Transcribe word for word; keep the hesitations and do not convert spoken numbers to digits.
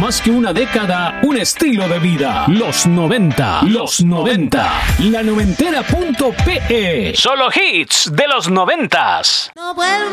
Más que una década, un estilo de vida. Los noventa. Los noventa. La noventera punto pe. Solo hits de los noventas. No vuelvo